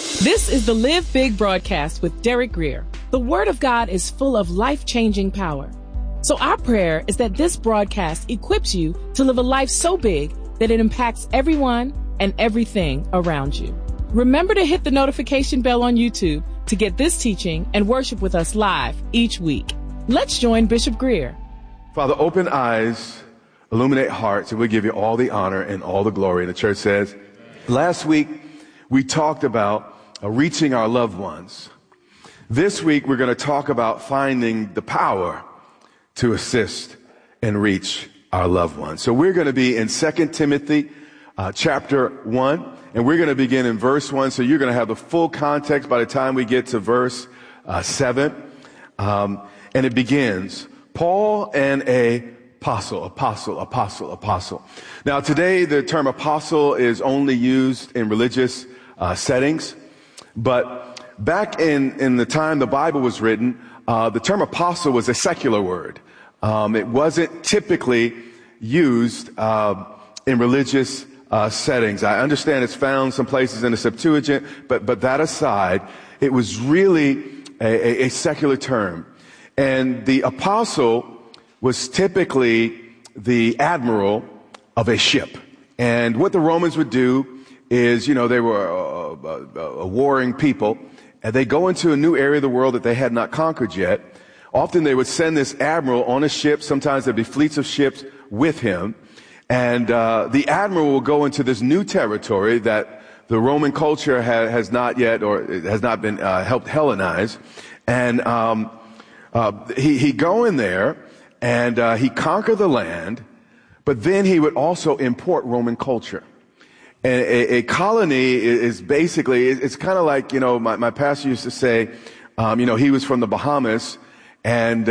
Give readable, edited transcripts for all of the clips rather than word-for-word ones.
This is the Live Big broadcast with Derek Grier. The Word of God is full of life-changing power. So our prayer is that this broadcast equips you to live a life so big that it impacts everyone and everything around you. Remember to hit the notification bell on YouTube to get this teaching and worship with us live each week. Let's join Bishop Grier. Father, open eyes, illuminate hearts, and we give you all the honor and all the glory. And the church says, last week we talked about reaching our loved ones. This week we're going to talk about finding the power to assist and reach our loved ones. So we're going to be in 2 Timothy chapter 1, and we're going to begin in verse 1. So you're going to have the full context by the time we get to verse 7. And it begins, Paul and a apostle. Now today the term apostle is only used in religious settings, but back in the time the Bible was written, the term apostle was a secular word. It wasn't typically used in religious settings. I understand it's found some places in the Septuagint, but that aside, it was really a secular term. And the apostle was typically the admiral of a ship. And what the Romans would do is, they were a warring people, and they go into a new area of the world that they had not conquered yet. Often they would send this admiral on a ship. Sometimes there'd be fleets of ships with him. And the admiral will go into this new territory that the Roman culture has not yet, or has not been helped Hellenize. And he go in there, and he conquer the land, but then he would also import Roman culture. And a colony is basically, it's kind of like, my pastor used to say, he was from the Bahamas, and,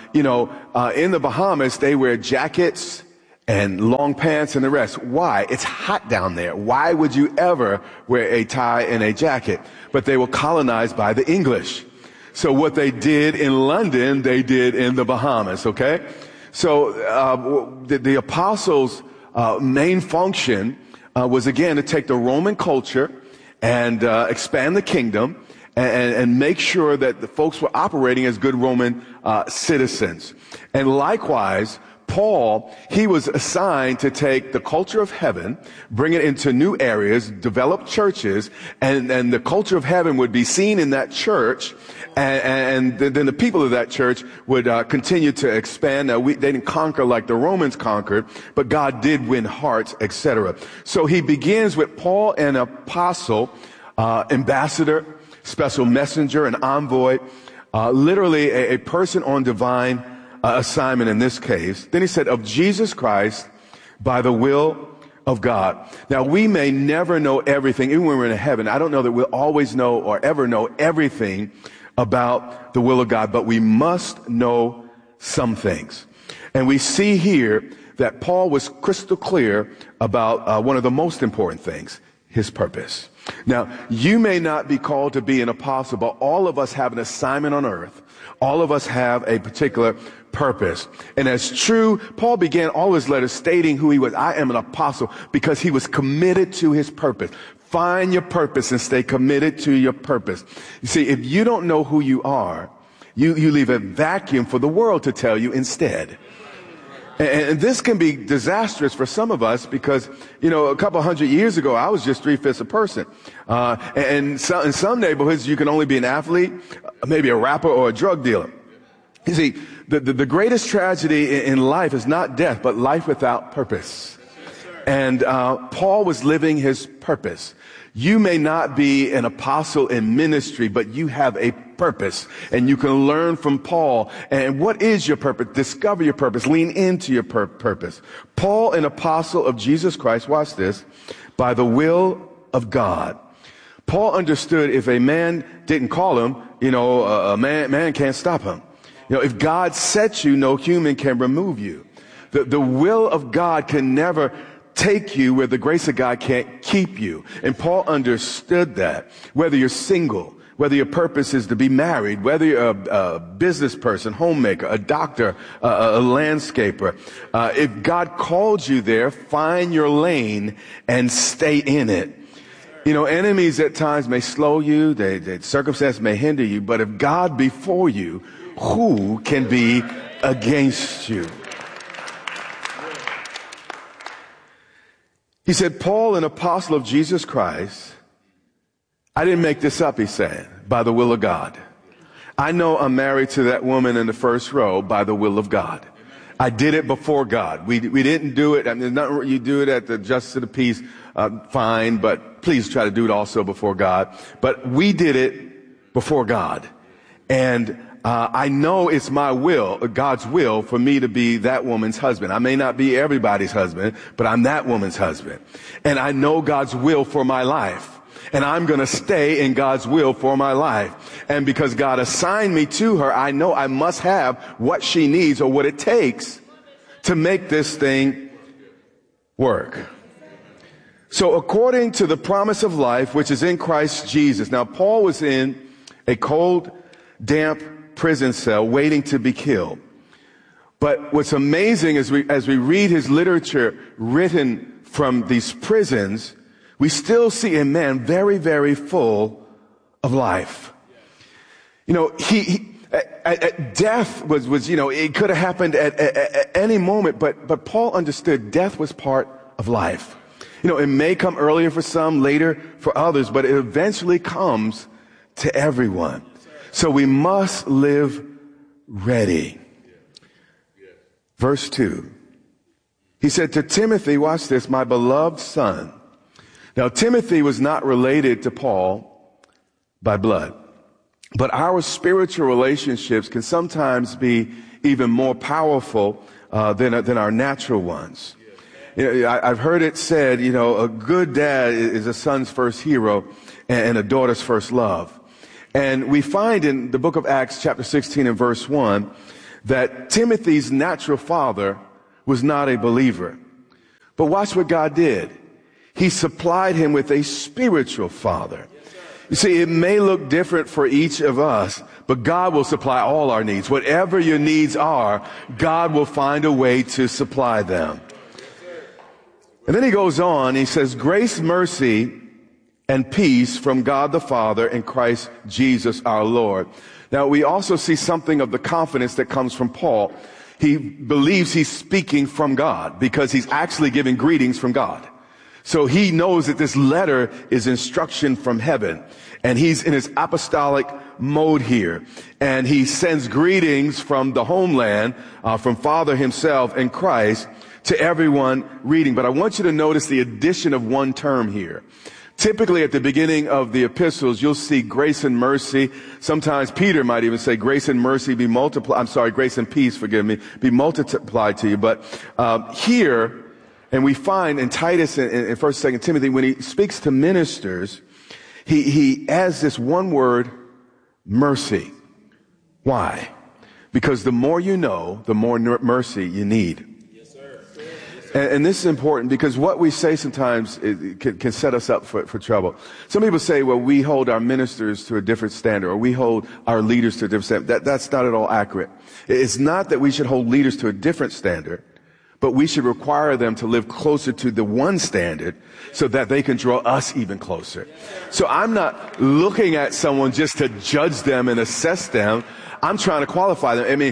in the Bahamas, they wear jackets and long pants and the rest. Why? It's hot down there. Why would you ever wear a tie and a jacket? But they were colonized by the English. So what they did in London, they did in the Bahamas, okay? So the apostles' main function was, again, to take the Roman culture and expand the kingdom and make sure that the folks were operating as good Roman citizens. And likewise, Paul, he was assigned to take the culture of heaven, bring it into new areas, develop churches, and the culture of heaven would be seen in that church, and then the people of that church would continue to expand. Now, they didn't conquer like the Romans conquered, but God did win hearts, etc. So he begins with Paul, an apostle, ambassador, special messenger, an envoy, literally a person on divine assignment in this case. Then he said, of Jesus Christ by the will of God. Now, we may never know everything, even when we're in heaven. I don't know that we'll always know or ever know everything about the will of God, but we must know some things. And we see here that Paul was crystal clear about one of the most important things, his purpose. Now, you may not be called to be an apostle, but all of us have an assignment on earth. All of us have a particular purpose. And as true, Paul began all his letters stating who he was. I am an apostle, because he was committed to his purpose. Find your purpose and stay committed to your purpose. You see, if you don't know who you are, you leave a vacuum for the world to tell you instead. And this can be disastrous for some of us because, a couple hundred years ago, I was just 3/5 a person. In some neighborhoods, you can only be an athlete, maybe a rapper or a drug dealer. You see, the greatest tragedy in life is not death, but life without purpose. And Paul was living his purpose. You may not be an apostle in ministry, but you have a purpose, and you can learn from Paul. And what is your purpose? Discover your purpose. Lean into your purpose. Paul, an apostle of Jesus Christ, watch this, by the will of God. Paul understood if a man didn't call him, a man can't stop him. If God sets you, no human can remove you. The will of God can never take you where the grace of God can't keep you. And Paul understood that. Whether you're single, whether your purpose is to be married, whether you're a business person, homemaker, a doctor, a landscaper, if God called you there, find your lane and stay in it. You know, enemies at times may slow you, circumstance may hinder you, but if God be for you, who can be against you? He said, Paul, an apostle of Jesus Christ, I didn't make this up, he's saying, by the will of God. I know I'm married to that woman in the first row by the will of God. I did it before God. We didn't do it. I mean, you do it at the justice of the peace, fine, but please try to do it also before God. But we did it before God. And I know it's my will, God's will, for me to be that woman's husband. I may not be everybody's husband, but I'm that woman's husband. And I know God's will for my life. And I'm going to stay in God's will for my life. And because God assigned me to her, I know I must have what she needs or what it takes to make this thing work. So according to the promise of life, which is in Christ Jesus. Now, Paul was in a cold, damp prison cell waiting to be killed. But what's amazing is as we read his literature written from these prisons, we still see a man very, very full of life. You know, death was, you know, it could have happened at any moment, but Paul understood death was part of life. You know, it may come earlier for some, later for others, but it eventually comes to everyone. So we must live ready. Verse 2. He said to Timothy, watch this, my beloved son. Now, Timothy was not related to Paul by blood, but our spiritual relationships can sometimes be even more powerful than our natural ones. You know, I've heard it said, you know, a good dad is a son's first hero and a daughter's first love. And we find in the book of Acts, chapter 16 and verse 1, that Timothy's natural father was not a believer. But watch what God did. He supplied him with a spiritual father. You see, it may look different for each of us, but God will supply all our needs. Whatever your needs are, God will find a way to supply them. And then he goes on, he says, grace, mercy, and peace from God the Father and Christ Jesus our Lord. Now, we also see something of the confidence that comes from Paul. He believes he's speaking from God because he's actually giving greetings from God. So he knows that this letter is instruction from heaven, and he's in his apostolic mode here. And he sends greetings from the homeland, from Father himself and Christ to everyone reading. But I want you to notice the addition of one term here. Typically at the beginning of the epistles, you'll see grace and mercy. Sometimes Peter might even say grace and mercy be multiplied. I'm sorry, grace and peace, forgive me, be multiplied to you. But here, and we find in Titus and in 1st and 2nd Timothy, when he speaks to ministers, he adds this one word, mercy. Why? Because the more you know, the more mercy you need. Yes, sir. And this is important because what we say sometimes can set us up for trouble. Some people say, well, we hold our ministers to a different standard, or we hold our leaders to a different standard. That's not at all accurate. It's not that we should hold leaders to a different standard, but we should require them to live closer to the one standard so that they can draw us even closer. So I'm not looking at someone just to judge them and assess them. I'm trying to qualify them. I mean,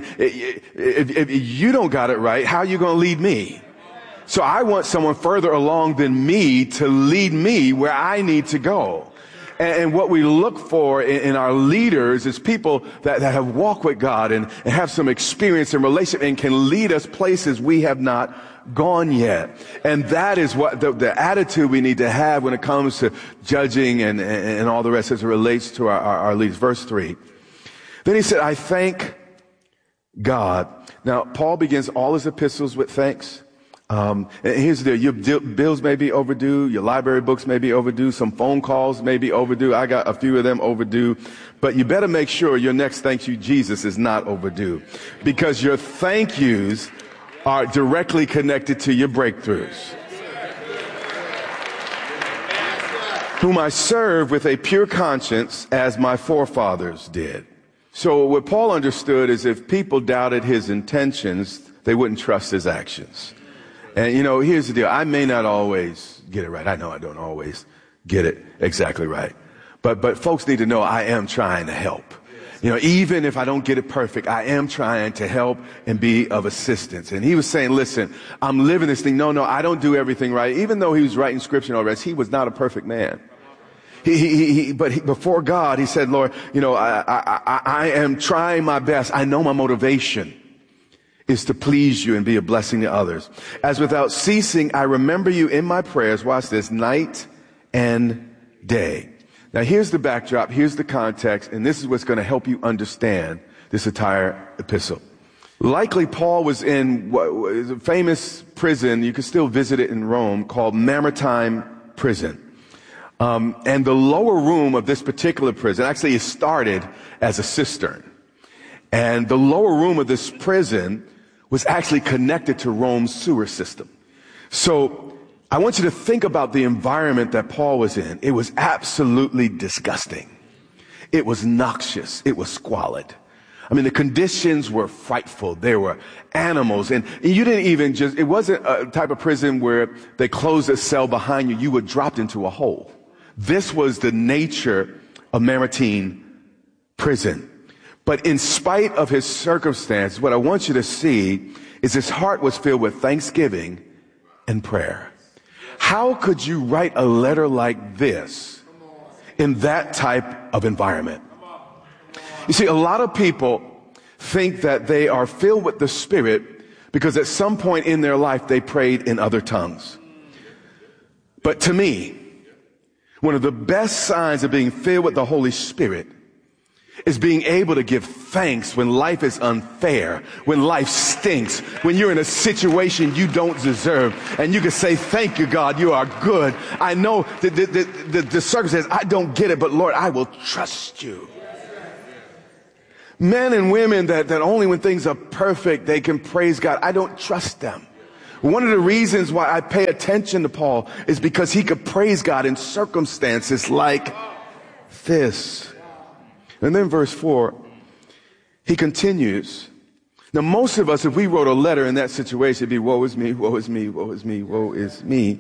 if you don't got it right, how are you going to lead me? So I want someone further along than me to lead me where I need to go. And what we look for in our leaders is people that have walked with God and have some experience and relationship and can lead us places we have not gone yet. And that is what the attitude we need to have when it comes to judging and all the rest as it relates to our leaders. Verse 3. Then he said, I thank God. Now, Paul begins all his epistles with thanks. And here's the deal. Your bills may be overdue. Your library books may be overdue. Some phone calls may be overdue. I got a few of them overdue. But you better make sure your next thank you, Jesus, is not overdue. Because your thank yous are directly connected to your breakthroughs. Whom I serve with a pure conscience as my forefathers did. So what Paul understood is if people doubted his intentions, they wouldn't trust his actions. And, you know, here's the deal. I may not always get it right. I know I don't always Get it? Exactly right. But folks need to know I am trying to help. You know, even if I don't get it perfect, I am trying to help and be of assistance. And he was saying, listen, I'm living this thing. No, I don't do everything right. Even though he was writing scripture and all the rest, he was not a perfect man. But before God, he said, Lord, you know, I am trying my best. I know my motivation is to please you and be a blessing to others. As without ceasing, I remember you in my prayers. Watch this, night and day. Now, here's the backdrop, here's the context, and this is what's going to help you understand this entire epistle. Likely, Paul was in what is a famous prison, you can still visit it in Rome, called Mamertine Prison. And the lower room of this particular prison, actually it started as a cistern. And the lower room of this prison was actually connected to Rome's sewer system. So I want you to think about the environment that Paul was in. It was absolutely disgusting. It was noxious. It was squalid. I mean, the conditions were frightful. There were animals, and you didn't even it wasn't a type of prison where they closed a cell behind you. You were dropped into a hole. This was the nature of Mamertine Prison. But in spite of his circumstance, what I want you to see is his heart was filled with thanksgiving and prayer. How could you write a letter like this in that type of environment? You see, a lot of people think that they are filled with the Spirit because at some point in their life they prayed in other tongues. But to me, one of the best signs of being filled with the Holy Spirit is being able to give thanks when life is unfair, when life stinks, when you're in a situation you don't deserve, and you can say, thank you, God, you are good. I know the circumstance, I don't get it, but Lord, I will trust you. Men and women that only when things are perfect, they can praise God. I don't trust them. One of the reasons why I pay attention to Paul is because he could praise God in circumstances like this. And then verse 4, he continues. Now, most of us, if we wrote a letter in that situation, it'd be, woe is me, woe is me, woe is me, woe is me.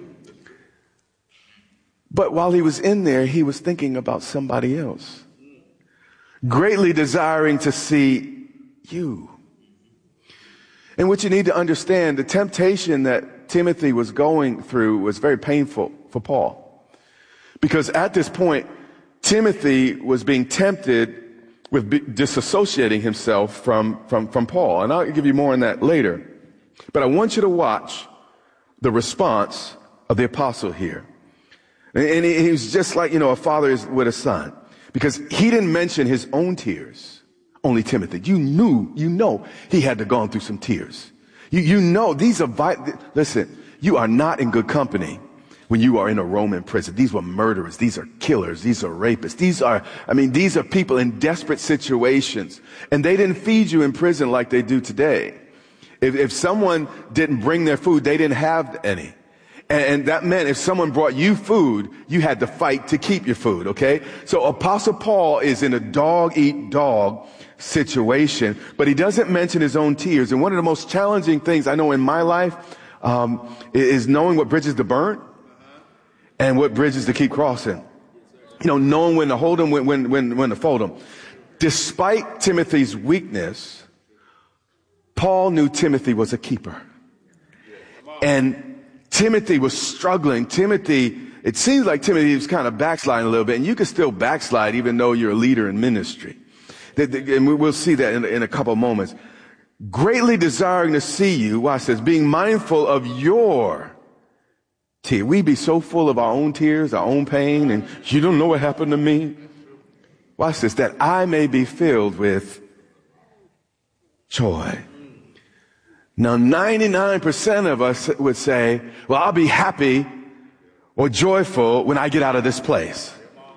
But while he was in there, he was thinking about somebody else, greatly desiring to see you. And what you need to understand, the temptation that Timothy was going through was very painful for Paul. Because at this point, Timothy was being tempted with disassociating himself from Paul. And I'll give you more on that later. But I want you to watch the response of the apostle here. And he was just like, a father is with a son. Because he didn't mention his own tears, only Timothy. You know he had to go through some tears. You know these are listen, you are not in good company when you are in a Roman prison. These were murderers. These are killers. These are rapists. These are people in desperate situations. And they didn't feed you in prison like they do today. If someone didn't bring their food, they didn't have any. And that meant if someone brought you food, you had to fight to keep your food, okay? So Apostle Paul is in a dog-eat-dog situation, but he doesn't mention his own tears. And one of the most challenging things I know in my life is knowing what bridges to burn and what bridges to keep crossing. Knowing when to hold them, when to fold them. Despite Timothy's weakness, Paul knew Timothy was a keeper. And Timothy was struggling. It seems like Timothy was kind of backsliding a little bit, and you can still backslide even though you're a leader in ministry. And we'll see that in a couple of moments. Greatly desiring to see you, watch this, being mindful of your tears. We be so full of our own tears, our own pain, and you don't know what happened to me. Watch this, that I may be filled with joy. Now, 99% of us would say, well, I'll be happy or joyful when I get out of this place.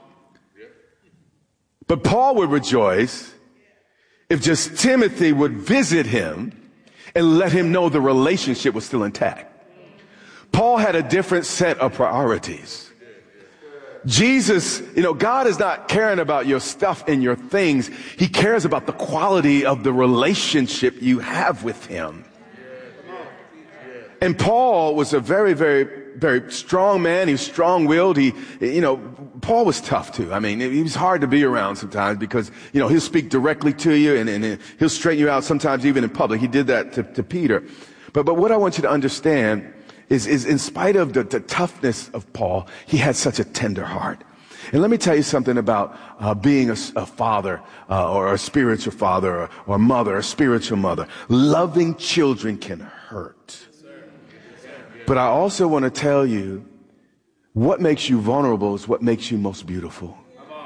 But Paul would rejoice if just Timothy would visit him and let him know the relationship was still intact. Paul had a different set of priorities. Jesus, God is not caring about your stuff and your things. He cares about the quality of the relationship you have with him. And Paul was a very, very very strong man. He was strong-willed. Paul was tough too. I mean, he was hard to be around sometimes because, he'll speak directly to you and he'll straighten you out sometimes even in public. He did that to Peter. But what I want you to understand is in spite of the toughness of Paul, he had such a tender heart. And let me tell you something about being a father or a spiritual father or mother, a spiritual mother. Loving children can hurt. But I also want to tell you what makes you vulnerable is what makes you most beautiful.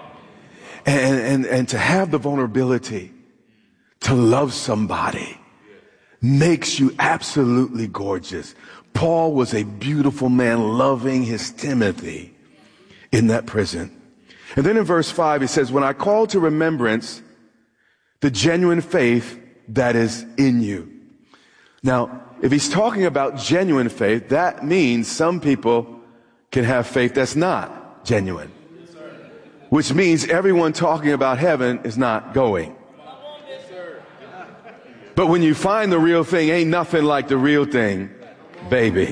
And to have the vulnerability to love somebody makes you absolutely gorgeous. Paul was a beautiful man loving his Timothy in that prison. And then in verse 5, he says, when I call to remembrance the genuine faith that is in you. Now, if he's talking about genuine faith, that means some people can have faith that's not genuine. Which means everyone talking about heaven is not going. But when you find the real thing, ain't nothing like the real thing, baby.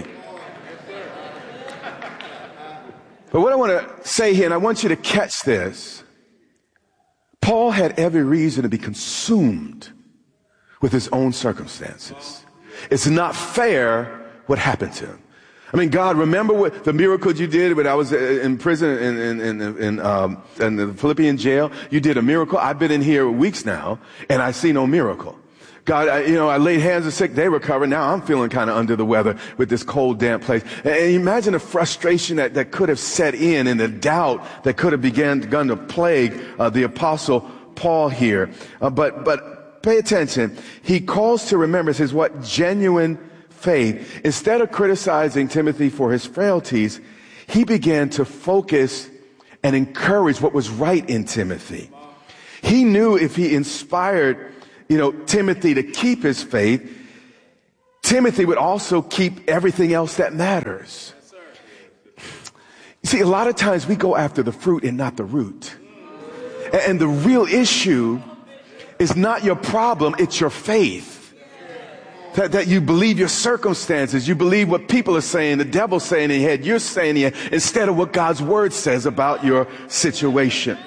But what I want to say here, and I want you to catch this, Paul had every reason to be consumed with his own circumstances. It's not fair what happened to him. I mean, God, remember what the miracles you did when I was in prison in the Philippian jail? You did a miracle. I've been in here weeks now, and I see no miracle. God, I laid hands on sick, they recovered. Now I'm feeling kind of under the weather with this cold, damp place. And imagine the frustration that could have set in and the doubt that could have begun to plague the apostle Paul here. But pay attention. He calls to remembrance his what? Genuine faith. Instead of criticizing Timothy for his frailties, he began to focus and encourage what was right in Timothy. He knew if he inspired Timothy to keep his faith, Timothy would also keep everything else that matters. You see, a lot of times we go after the fruit and not the root. And the real issue is not your problem, it's your faith. That you believe your circumstances, you believe what people are saying, the devil's saying in your head, you're saying in your head, instead of what God's word says about your situation.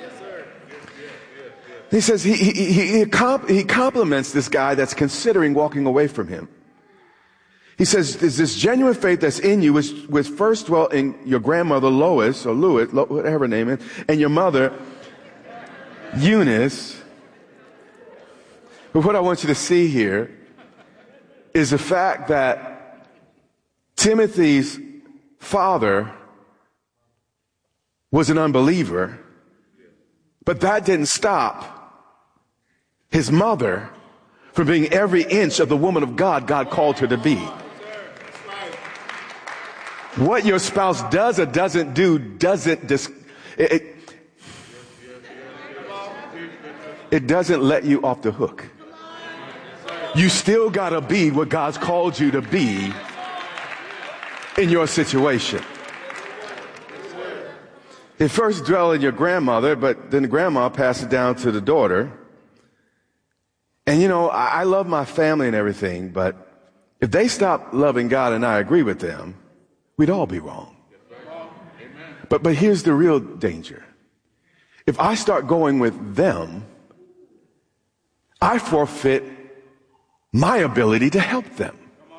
He says he compliments this guy that's considering walking away from him. He says, is this genuine faith that's in you, which first dwelt in your grandmother Lois, or Louis, whatever her name is, and your mother Eunice. But what I want you to see here is the fact that Timothy's father was an unbeliever, but that didn't stop his mother from being every inch of the woman of God called her to be. What your spouse does or doesn't do it doesn't let you off the hook. You still gotta be what God's called you to be in your situation. It first dwelled in your grandmother, but then the grandma passed it down to the daughter. And I love my family and everything, but if they stop loving God and I agree with them, we'd all be wrong. But here's the real danger. If I start going with them, I forfeit my ability to help them.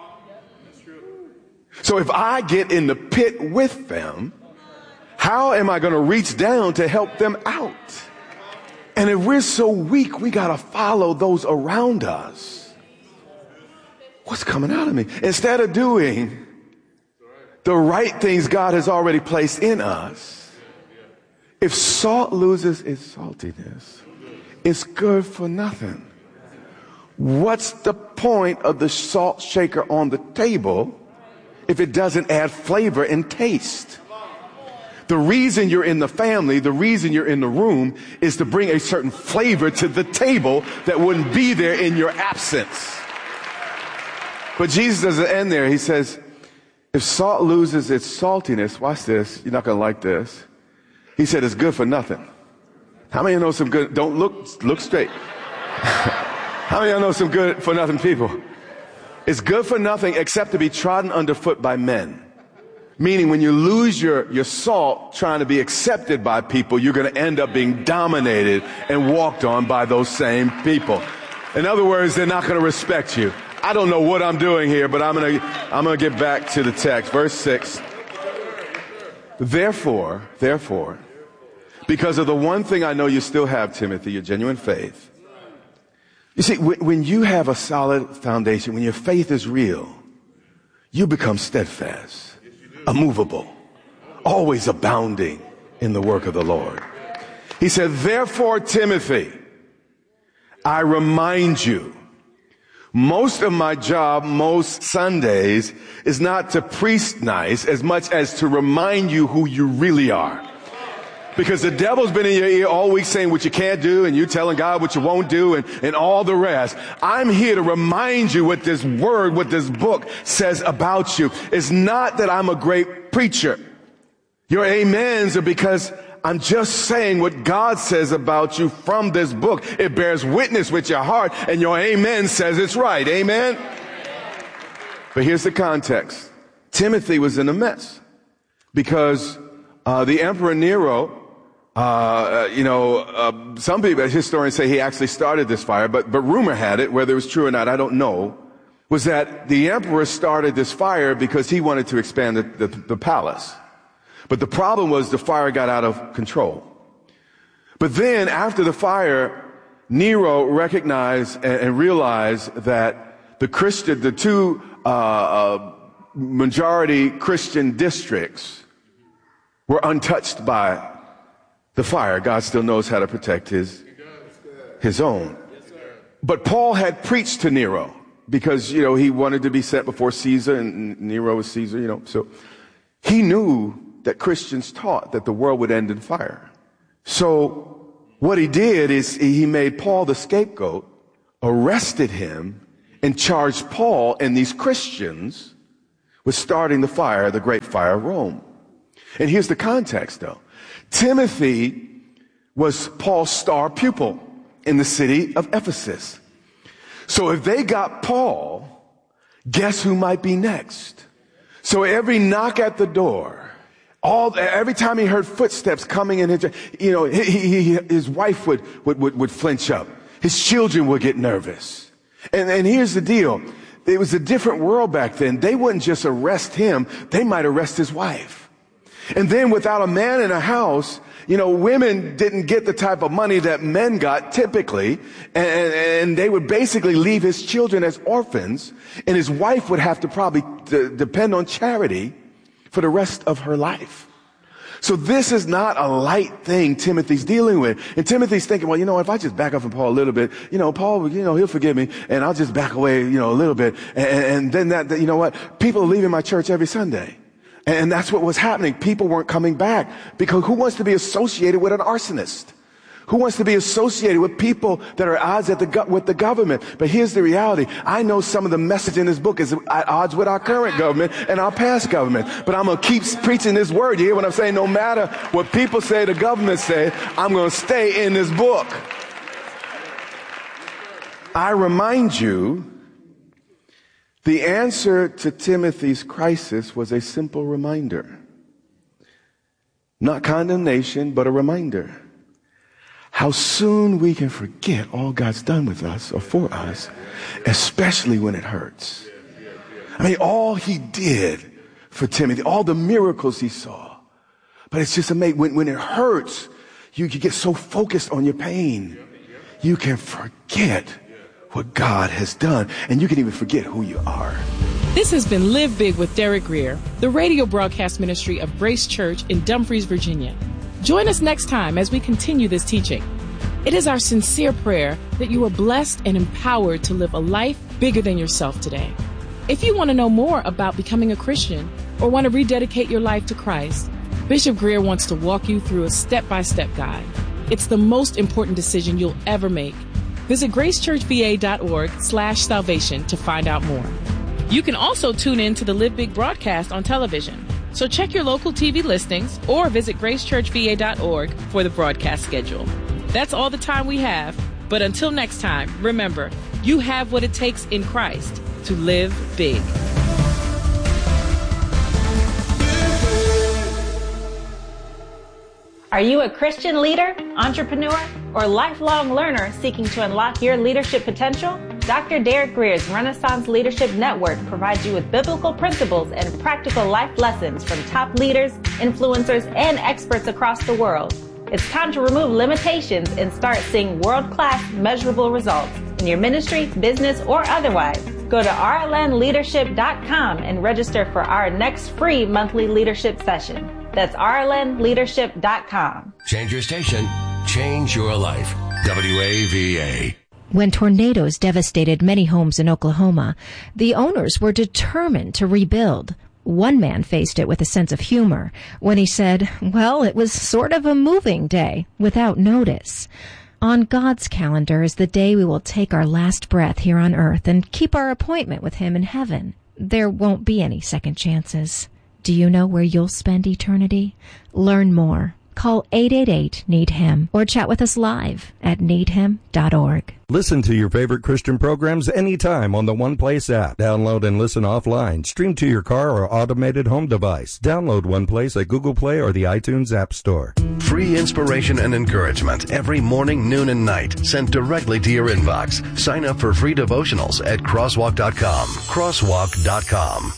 So if I get in the pit with them, how am I going to reach down to help them out? And if we're so weak, we got to follow those around us. What's coming out of me? Instead of doing the right things God has already placed in us, if salt loses its saltiness, it's good for nothing. What's the point of the salt shaker on the table if it doesn't add flavor and taste? The reason you're in the family, the reason you're in the room is to bring a certain flavor to the table that wouldn't be there in your absence. But Jesus doesn't end there. He says, if salt loses its saltiness, watch this, you're not going to like this. He said it's good for nothing. How many of you know some good, don't look straight. How many of you know some good for nothing people? It's good for nothing except to be trodden underfoot by men. Meaning when you lose your salt trying to be accepted by people, you're going to end up being dominated and walked on by those same people. In other words, they're not going to respect you. I don't know what I'm doing here, but I'm going to get back to the text. Verse 6. Therefore, because of the one thing I know you still have, Timothy, your genuine faith. You see, when you have a solid foundation, when your faith is real, you become steadfast, immovable, always abounding in the work of the Lord. He said, therefore, Timothy, I remind you, most of my job, most Sundays, is not to preach nice as much as to remind you who you really are. Because the devil's been in your ear all week saying what you can't do, and you telling God what you won't do, and all the rest. I'm here to remind you what this word, what this book says about you. It's not that I'm a great preacher. Your amens are because I'm just saying what God says about you from this book. It bears witness with your heart, and your amen says it's right. Amen? But here's the context. Timothy was in a mess because the Emperor Nero, some people, historians say he actually started this fire, but rumor had it, whether it was true or not, I don't know, was that the emperor started this fire because he wanted to expand the palace. But the problem was the fire got out of control. But then after the fire, Nero recognized and realized that the two majority Christian districts were untouched by the fire. God still knows how to protect his own. But Paul had preached to Nero because, he wanted to be sent before Caesar, and Nero was Caesar, so he knew that Christians taught that the world would end in fire. So what he did is he made Paul the scapegoat, arrested him, and charged Paul and these Christians with starting the fire, the great fire of Rome. And here's the context, though. Timothy was Paul's star pupil in the city of Ephesus. So if they got Paul, guess who might be next? So every knock at the door, every time he heard footsteps coming in, his wife would flinch up. His children would get nervous. And here's the deal. It was a different world back then. They wouldn't just arrest him. They might arrest his wife. And then without a man in a house, women didn't get the type of money that men got typically. And they would basically leave his children as orphans. And his wife would have to probably depend on charity for the rest of her life. So this is not a light thing Timothy's dealing with. And Timothy's thinking, well, if I just back up from Paul a little bit, Paul, he'll forgive me, and I'll just back away, a little bit. And then people are leaving my church every Sunday. And that's what was happening. People weren't coming back because who wants to be associated with an arsonist? Who wants to be associated with people that are at odds with the government? But here's the reality. I know some of the message in this book is at odds with our current government and our past government. But I'm going to keep preaching this word. You hear what I'm saying? No matter what people say, the government say, I'm going to stay in this book. I remind you, the answer to Timothy's crisis was a simple reminder. Not condemnation, but a reminder. How soon we can forget all God's done with us or for us, especially when it hurts. All he did for Timothy, all the miracles he saw. But it's just amazing. When it hurts, you get so focused on your pain, you can forget what God has done, and you can even forget who you are. This has been Live Big with Derek Grier, the radio broadcast ministry of Grace Church in Dumfries, Virginia. Join us next time as we continue this teaching. It is our sincere prayer that you are blessed and empowered to live a life bigger than yourself today. If you want to know more about becoming a Christian or want to rededicate your life to Christ, Bishop Grier wants to walk you through a step-by-step guide. It's the most important decision you'll ever make. Visit gracechurchva.org/salvation to find out more. You can also tune in to the Live Big broadcast on television. So check your local TV listings or visit gracechurchva.org for the broadcast schedule. That's all the time we have. But until next time, remember, you have what it takes in Christ to live big. Are you a Christian leader, entrepreneur, or lifelong learner seeking to unlock your leadership potential? Dr. Derek Grier's Renaissance Leadership Network provides you with biblical principles and practical life lessons from top leaders, influencers, and experts across the world. It's time to remove limitations and start seeing world-class measurable results in your ministry, business, or otherwise. Go to rlnleadership.com and register for our next free monthly leadership session. That's rlnleadership.com. Change your station. Change your life. WAVA. When tornadoes devastated many homes in Oklahoma, the owners were determined to rebuild. One man faced it with a sense of humor when he said, well, it was sort of a moving day without notice. On God's calendar is the day we will take our last breath here on earth and keep our appointment with Him in heaven. There won't be any second chances. Do you know where you'll spend eternity? Learn more. Call 888-NEED-HIM or chat with us live at needhim.org. Listen to your favorite Christian programs anytime on the One Place app. Download and listen offline. Stream to your car or automated home device. Download One Place at Google Play or the iTunes App Store. Free inspiration and encouragement every morning, noon, and night. Sent directly to your inbox. Sign up for free devotionals at crosswalk.com. Crosswalk.com.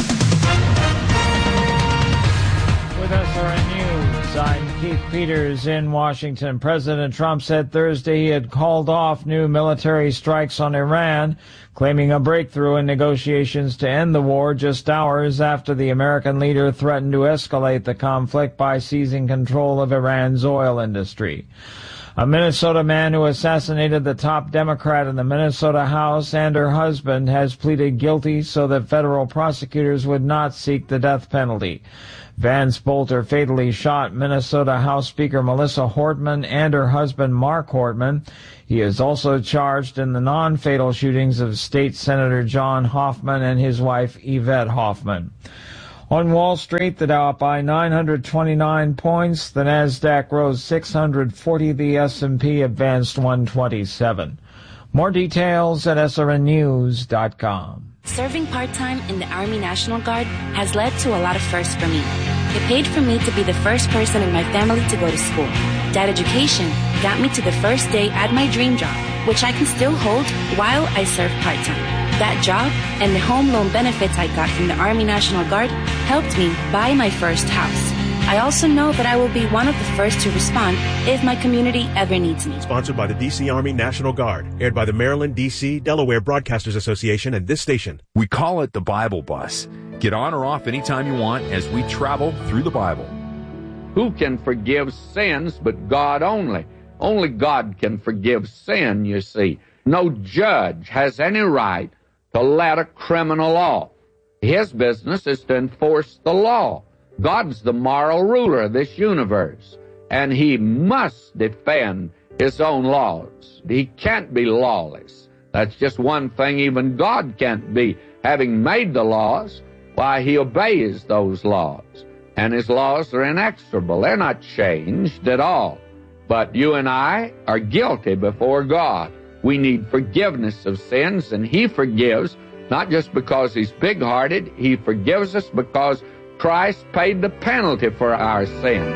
With SRN News, I'm Keith Peters in Washington. President Trump said Thursday he had called off new military strikes on Iran, claiming a breakthrough in negotiations to end the war just hours after the American leader threatened to escalate the conflict by seizing control of Iran's oil industry. A Minnesota man who assassinated the top Democrat in the Minnesota House and her husband has pleaded guilty so that federal prosecutors would not seek the death penalty. Vance Bolter fatally shot Minnesota House Speaker Melissa Hortman and her husband Mark Hortman. He is also charged in the non-fatal shootings of State Senator John Hoffman and his wife Yvette Hoffman. On Wall Street, the Dow up by 929 points, the Nasdaq rose 640, the S&P advanced 127. More details at srnnews.com. Serving part-time in the Army National Guard has led to a lot of firsts for me. It paid for me to be the first person in my family to go to school. That education got me to the first day at my dream job, which I can still hold while I serve part-time. That job and the home loan benefits I got from the Army National Guard helped me buy my first house. I also know that I will be one of the first to respond if my community ever needs me. Sponsored by the D.C. Army National Guard. Aired by the Maryland, D.C., Delaware Broadcasters Association and this station. We call it the Bible Bus. Get on or off anytime you want as we travel through the Bible. Who can forgive sins but God only? Only God can forgive sin, you see. No judge has any right to let a criminal off. His business is to enforce the law. God's the moral ruler of this universe, and He must defend His own laws. He can't be lawless. That's just one thing even God can't be. Having made the laws, why, He obeys those laws. And His laws are inexorable. They're not changed at all. But you and I are guilty before God. We need forgiveness of sins, and He forgives, not just because He's big-hearted. He forgives us because Christ paid the penalty for our sins.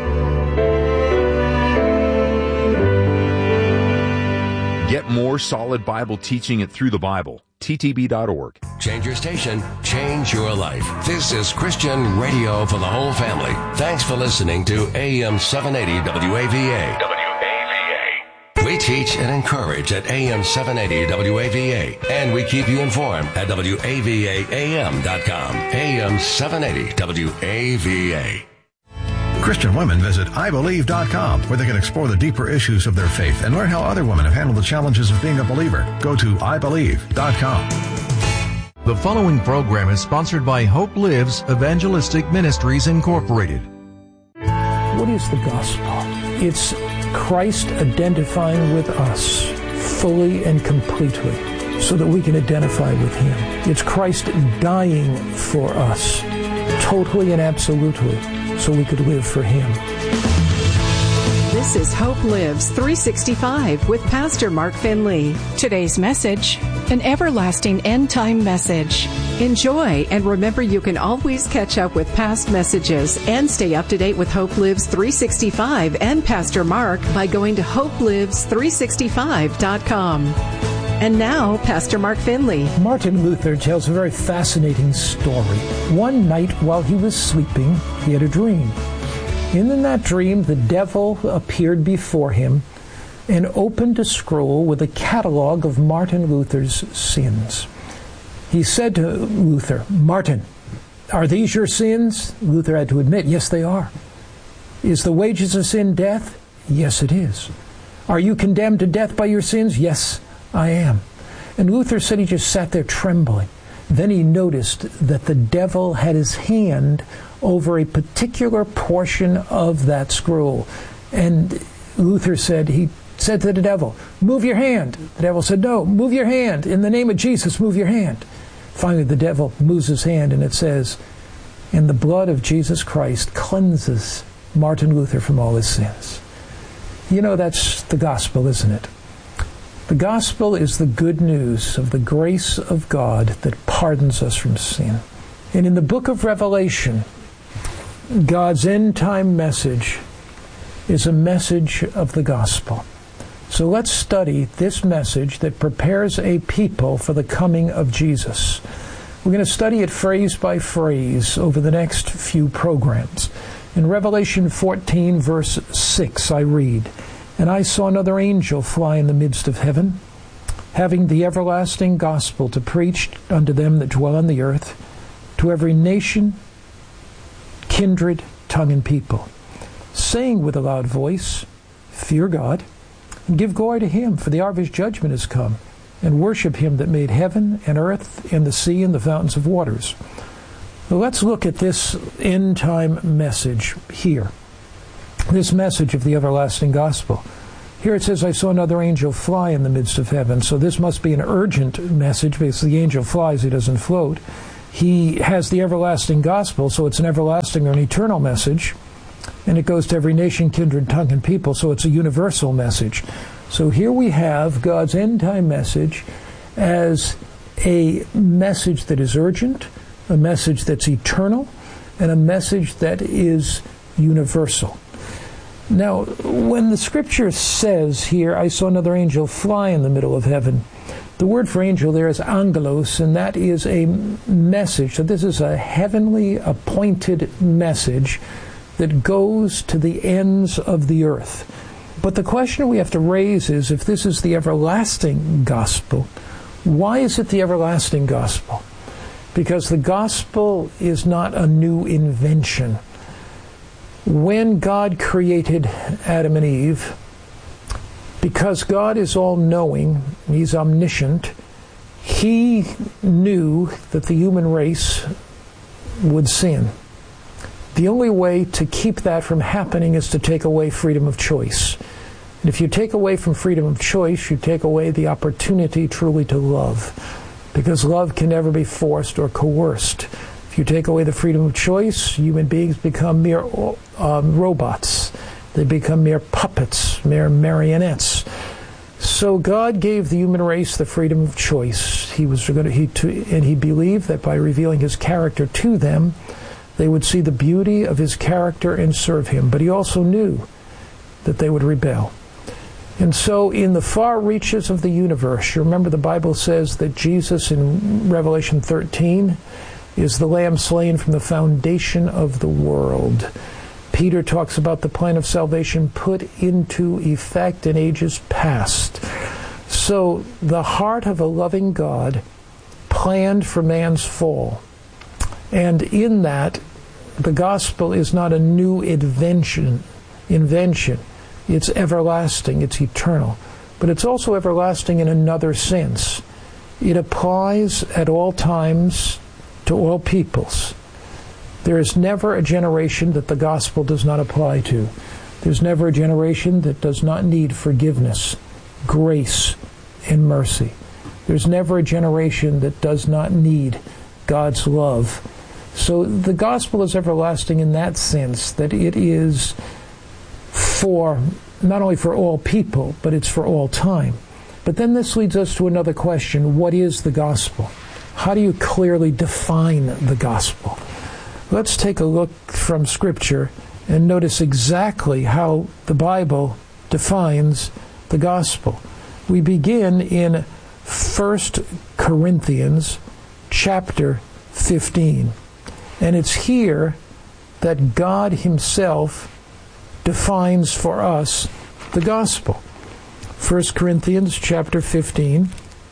Get more solid Bible teaching at Through the Bible. ttb.org. Change your station, change your life. This is Christian radio for the whole family. Thanks for listening to AM 780 WAVA. We teach and encourage at AM 780 WAVA, and we keep you informed at WAVAAM.com. AM 780 WAVA. Christian women visit IBelieve.com, where they can explore the deeper issues of their faith and learn how other women have handled the challenges of being a believer. Go to IBelieve.com. The following program is sponsored by Hope Lives Evangelistic Ministries, Incorporated. What is the gospel? It's Christ identifying with us fully and completely so that we can identify with Him. It's Christ dying for us totally and absolutely so we could live for Him. This is Hope Lives 365 with Pastor Mark Finley. Today's message: an everlasting end-time message. Enjoy, and remember you can always catch up with past messages and stay up to date with Hope Lives 365 and Pastor Mark by going to hopelives365.com. And now, Pastor Mark Finley. Martin Luther tells a very fascinating story. One night while he was sleeping, he had a dream. In that dream, the devil appeared before him and opened a scroll with a catalog of Martin Luther's sins. He said to Luther, "Martin, are these your sins?" Luther had to admit, yes, they are. "Is the wages of sin death?" "Yes, it is." "Are you condemned to death by your sins?" "Yes, I am." And Luther said he just sat there trembling. Then he noticed that the devil had his hand over a particular portion of that scroll. And Luther said, he said to the devil, "Move your hand." The devil said, "No, move your hand. In the name of Jesus, move your hand." Finally, the devil moves his hand, and it says, "And the blood of Jesus Christ cleanses Martin Luther from all his sins." You know, that's the gospel, isn't it? The gospel is the good news of the grace of God that pardons us from sin. And in the book of Revelation, God's end-time message is a message of the gospel. So let's study this message that prepares a people for the coming of Jesus. We're going to study it phrase by phrase over the next few programs. In Revelation 14, verse 6, I read, "And I saw another angel fly in the midst of heaven, having the everlasting gospel to preach unto them that dwell on the earth, to every nation, kindred, tongue, and people, saying with a loud voice, Fear God, and give glory to him, for the hour of his judgment is come, and worship him that made heaven and earth and the sea and the fountains of waters." Well, let's look at this end-time message here. This message of the everlasting gospel. Here it says, "I saw another angel fly in the midst of heaven." So this must be an urgent message, because the angel flies, he doesn't float. He has the everlasting gospel, so it's an everlasting or an eternal message. And it goes to every nation, kindred, tongue, and people, so it's a universal message. So here we have God's end-time message as a message that is urgent, a message that's eternal, and a message that is universal. Now, when the scripture says here, "I saw another angel fly in the middle of heaven," the word for angel there is angelos, and that is a message. So this is a heavenly appointed message that goes to the ends of the earth. But the question we have to raise is, if this is the everlasting gospel, why is it the everlasting gospel? Because the gospel is not a new invention. When God created Adam and Eve, because God is all-knowing, he's omniscient, he knew that the human race would sin. The only way to keep that from happening is to take away freedom of choice. And if you take away from freedom of choice, you take away the opportunity truly to love, because love can never be forced or coerced. If you take away the freedom of choice, human beings become mere robots. They become mere puppets, mere marionettes. So God gave the human race the freedom of choice. And he believed that by revealing his character to them, they would see the beauty of his character and serve him. But he also knew that they would rebel. And so in the far reaches of the universe, you remember the Bible says that Jesus in Revelation 13 is the Lamb slain from the foundation of the world. Peter talks about the plan of salvation put into effect in ages past. So the heart of a loving God planned for man's fall. And in that, the gospel is not a new invention. It's everlasting, it's eternal. But it's also everlasting in another sense. It applies at all times to all peoples. There is never a generation that the gospel does not apply to. There's never a generation that does not need forgiveness, grace, and mercy. There's never a generation that does not need God's love. So the gospel is everlasting in that sense, that it is for, not only for all people, but it's for all time. But then this leads us to another question. What is the gospel? How do you clearly define the gospel? Let's take a look from Scripture and notice exactly how the Bible defines the gospel. We begin in 1 Corinthians chapter 15. And it's here that God himself defines for us the gospel. 1 Corinthians chapter 15.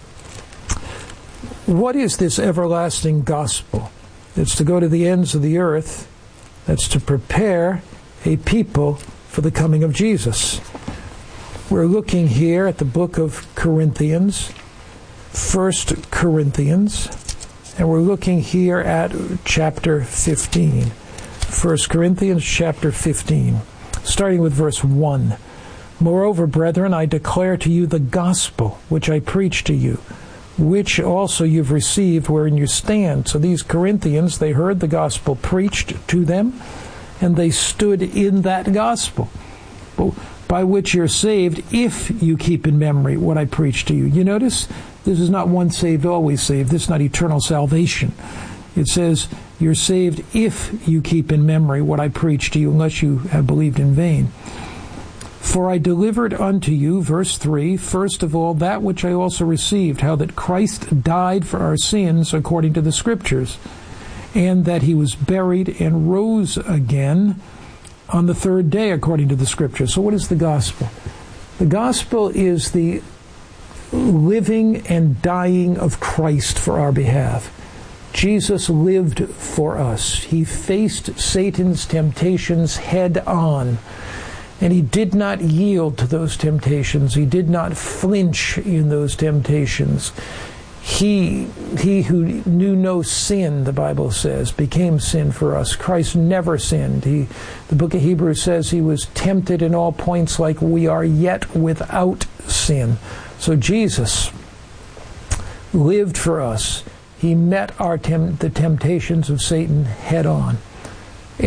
What is this everlasting gospel? It's to go to the ends of the earth. That's to prepare a people for the coming of Jesus. We're looking here at the book of Corinthians, 1 Corinthians, and we're looking here at chapter 15. 1 Corinthians chapter 15, starting with verse 1. Moreover, brethren, I declare to you the gospel which I preached to you, which also you've received, wherein you stand. So these Corinthians, they heard the gospel preached to them, and they stood in that gospel, by which you're saved, if you keep in memory what I preached to you. You notice, this is not once saved, always saved. This is not eternal salvation. It says, you're saved if you keep in memory what I preached to you, unless you have believed in vain. For I delivered unto you, verse 3, first of all, that which I also received, how that Christ died for our sins according to the Scriptures, and that he was buried and rose again on the third day according to the Scriptures. So what is the gospel? The gospel is the living and dying of Christ for our behalf. Jesus lived for us. He faced Satan's temptations head on. And he did not yield to those temptations. He did not flinch in those temptations. He who knew no sin, the Bible says, became sin for us. Christ never sinned. The book of Hebrews says he was tempted in all points like we are, yet without sin. So Jesus lived for us. He met the temptations of Satan head on.